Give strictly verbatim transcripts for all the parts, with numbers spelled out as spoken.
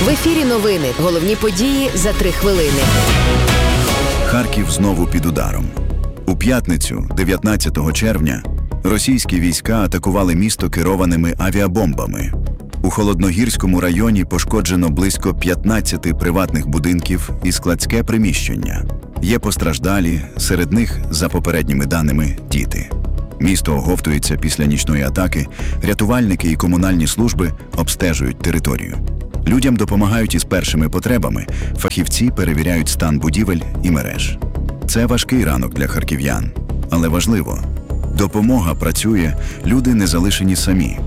В ефірі новини. Головні події за три хвилини. Харків знову під ударом. У п'ятницю, дев'ятнадцятого червня, російські війська атакували місто керованими авіабомбами. У Холодногірському районі пошкоджено близько п'ятнадцяти приватних будинків і складське приміщення. Є постраждалі, серед них, за попередніми даними, діти. Місто оговтується після нічної атаки, рятувальники і комунальні служби обстежують територію. Людям допомагають із першими потребами, фахівці перевіряють стан будівель і мереж. Це важкий ранок для харків'ян, але важливо – допомога працює, люди не залишені самі.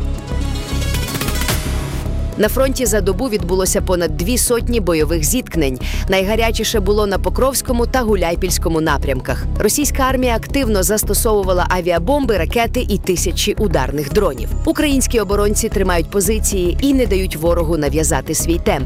На фронті за добу відбулося понад дві сотні бойових зіткнень. Найгарячіше було на Покровському та Гуляйпільському напрямках. Російська армія активно застосовувала авіабомби, ракети і тисячі ударних дронів. Українські оборонці тримають позиції і не дають ворогу нав'язати свій темп.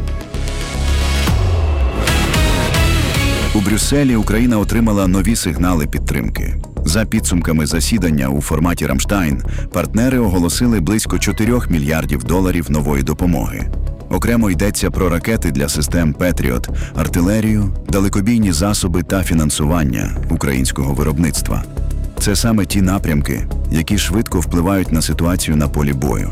У Брюсселі Україна отримала нові сигнали підтримки. За підсумками засідання у форматі «Рамштайн», партнери оголосили близько чотирьох мільярдів доларів нової допомоги. Окремо йдеться про ракети для систем «Петріот», артилерію, далекобійні засоби та фінансування українського виробництва. Це саме ті напрямки, які швидко впливають на ситуацію на полі бою.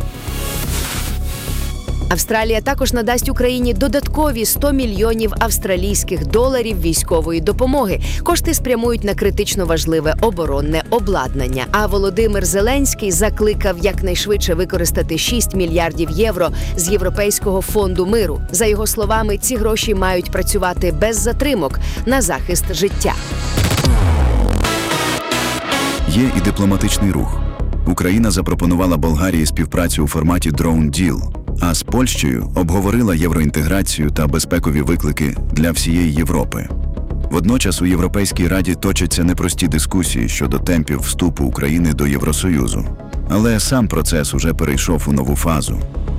Австралія також надасть Україні додаткові сто мільйонів австралійських доларів військової допомоги. Кошти спрямують на критично важливе оборонне обладнання. А Володимир Зеленський закликав якнайшвидше використати шість мільярдів євро з Європейського фонду миру. За його словами, ці гроші мають працювати без затримок на захист життя. Є і дипломатичний рух. Україна запропонувала Болгарії співпрацю у форматі «Drone Deal», а з Польщею обговорила євроінтеграцію та безпекові виклики для всієї Європи. Водночас у Європейській Раді точаться непрості дискусії щодо темпів вступу України до Євросоюзу. Але сам процес уже перейшов у нову фазу.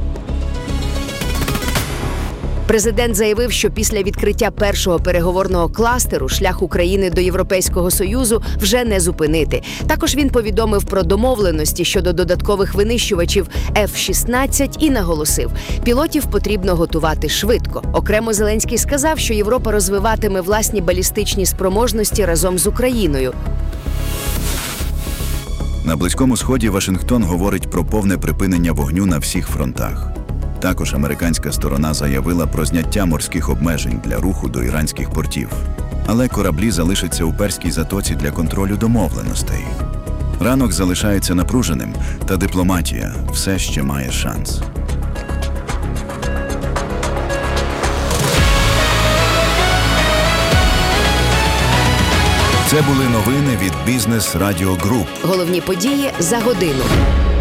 Президент заявив, що після відкриття першого переговорного кластеру шлях України до Європейського Союзу вже не зупинити. Також він повідомив про домовленості щодо додаткових винищувачів еф шістнадцять і наголосив, пілотів потрібно готувати швидко. Окремо Зеленський сказав, що Європа розвиватиме власні балістичні спроможності разом з Україною. На Близькому Сході Вашингтон говорить про повне припинення вогню на всіх фронтах. Також американська сторона заявила про зняття морських обмежень для руху до іранських портів. Але кораблі залишаться у Перській затоці для контролю домовленостей. Ранок залишається напруженим, та дипломатія все ще має шанс. Це були новини від Бізнес Радіо Груп. Головні події за годину.